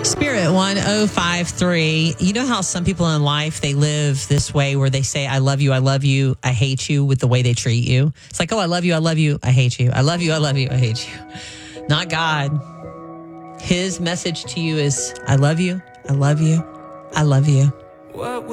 Spirit 1053. You know how some people in life, they live this way where they say, I love you, I hate you with the way they treat you. It's like, oh, I love you, I hate you. I love you, I hate you. Not God. His message to you is, I love you, I love you. What